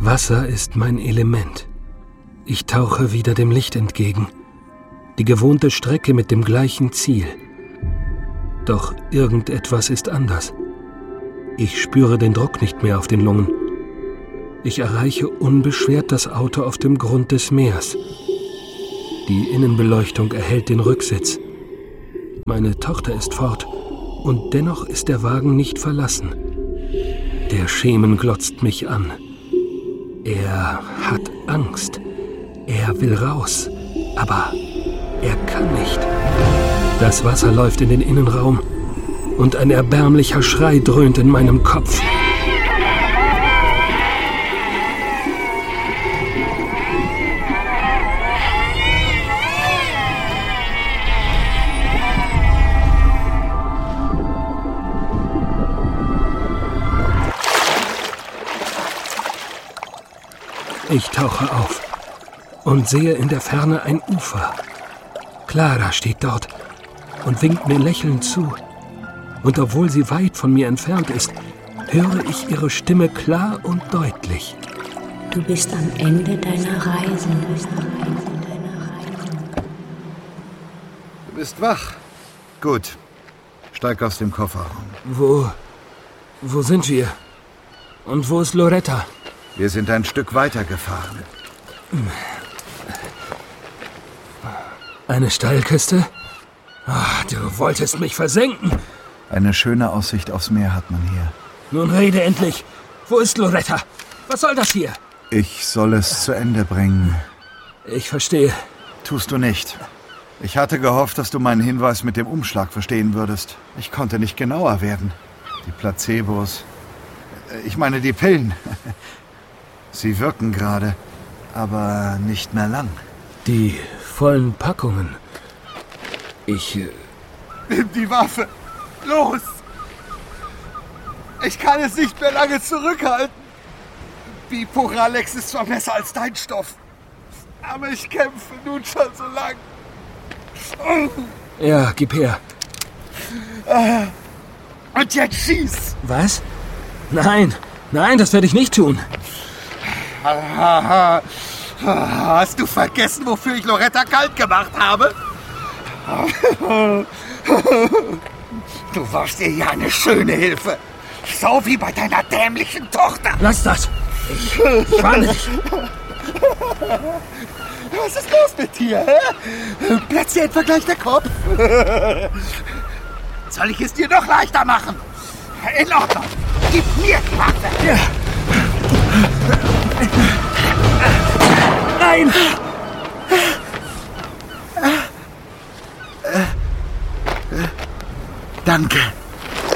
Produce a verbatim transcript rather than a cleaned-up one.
Wasser ist mein Element. Ich tauche wieder dem Licht entgegen. Die gewohnte Strecke mit dem gleichen Ziel. Doch irgendetwas ist anders. Ich spüre den Druck nicht mehr auf den Lungen. Ich erreiche unbeschwert das Auto auf dem Grund des Meers. Die Innenbeleuchtung erhält den Rücksitz. Meine Tochter ist fort und dennoch ist der Wagen nicht verlassen. Der Schemen glotzt mich an. Er hat Angst. Er will raus, aber er kann nicht. Das Wasser läuft in den Innenraum und ein erbärmlicher Schrei dröhnt in meinem Kopf. Ich tauche auf und sehe in der Ferne ein Ufer. Clara steht dort und winkt mir lächelnd zu. Und obwohl sie weit von mir entfernt ist, höre ich ihre Stimme klar und deutlich. Du bist am Ende deiner Reise. Du bist wach. Gut. Steig aus dem Kofferraum. Wo... wo sind wir? Und wo ist Loretta? Wir sind ein Stück weiter gefahren. Eine Steilküste? Oh, du wolltest mich versenken. Eine schöne Aussicht aufs Meer hat man hier. Nun rede endlich. Wo ist Loretta? Was soll das hier? Ich soll es zu Ende bringen. Ich verstehe. Tust du nicht. Ich hatte gehofft, dass du meinen Hinweis mit dem Umschlag verstehen würdest. Ich konnte nicht genauer werden. Die Placebos... Ich meine die Pillen. Sie wirken gerade, aber nicht mehr lang. Die vollen Packungen. Ich... Äh Nimm die Waffe! Los! Ich kann es nicht mehr lange zurückhalten. Biporalex ist zwar besser als dein Stoff, aber ich kämpfe nun schon so lang. Ja, gib her. Und jetzt schieß! Was? Nein, nein, das werde ich nicht tun. Hast du vergessen, wofür ich Loretta kalt gemacht habe? Du warst ihr ja eine schöne Hilfe. So wie bei deiner dämlichen Tochter. Lass das. Ich, ich warne dich. Was ist los mit dir? Hä? Platzt dir etwa gleich der Kopf? Soll ich es dir noch leichter machen? In Ordnung. Gib mir die Waffe. Ja. Nein! Danke.